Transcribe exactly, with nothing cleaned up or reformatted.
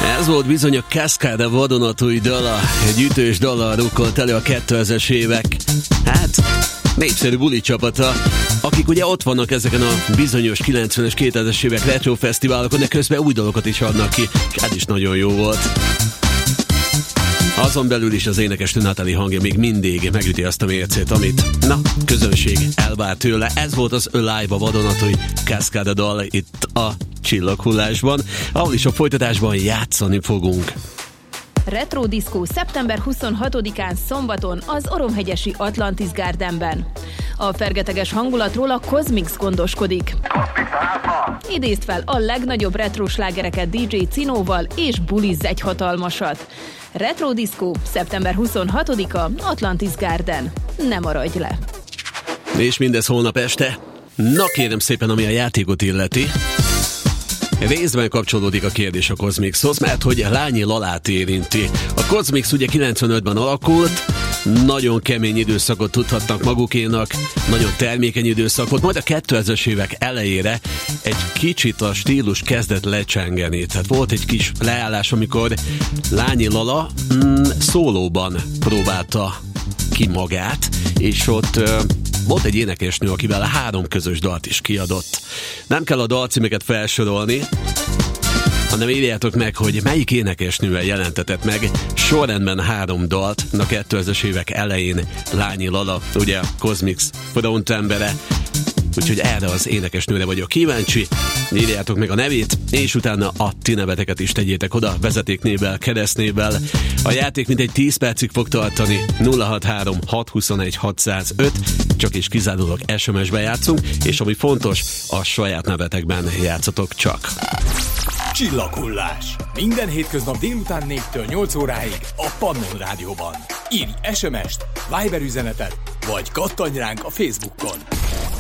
Ez volt bizony a Cascade vadonatúj dala, egy ütős dallal rukkolt elő a kétezres évek. Hát, népszerű buli csapata, akik ugye ott vannak ezeken a bizonyos kilencvenes, kétezres évek retro fesztiválokon, de közben új dalokat is adnak ki, ez is nagyon jó volt. Azon belül is az énekesnő Natalie hangja még mindig megüti azt a mércét, amit, na, közönség elvár tőle. Ez volt az Alive, a vadonatúj Cascade dal itt a Csillaghullásban, ahol is a folytatásban játszani fogunk. Retro Disco szeptember huszonhatodikán szombaton az Oromhegyesi Atlantis Gardenben. A fergeteges hangulatról a Cosmix gondoskodik. Idézd fel a legnagyobb retro slágereket dé dzsé Cinóval és bulizz egy hatalmasat. Retro Disco szeptember huszonhatodika Atlantis Garden. Ne maradj le! És mindez holnap este. Na kérem szépen, ami a játékot illeti. Részben kapcsolódik a kérdés a Cosmixhoz, mert hogy Lányi Lalát érinti. A Cosmix ugye kilencvenötben alakult, nagyon kemény időszakot tudhatnak magukénak, nagyon termékeny időszakot, majd a kétezres évek elejére egy kicsit a stílus kezdett lecsengeni. Tehát volt egy kis leállás, amikor Lányi Lala mm, szólóban próbálta ki magát, és ott uh, volt egy énekesnő, akivel három közös dalt is kiadott. Nem kell a dalcímeket felsorolni, hanem írjátok meg, hogy melyik énekesnővel jelentetett meg sorrendben három dalt a kétezres évek elején Lányi Lala, ugye a Cosmix frontembere. Úgyhogy erre az énekesnőre vagyok kíváncsi. Írjátok meg a nevét, és utána a ti neveteket is tegyétek oda, vezetéknévvel, keresztnévvel. A játék mintegy tíz percig fog tartani, nulla hatvanhárom hatszázhuszonegy hatszázöt, csak és kizárólag es em es-be játszunk, és ami fontos, a saját nevetekben játszatok csak. Csillaghullás. Minden hétköznap délután négytől nyolc óráig a Pannon Rádióban. Írj es em es-t, Viber üzenetet, vagy kattanj ránk a Facebookon.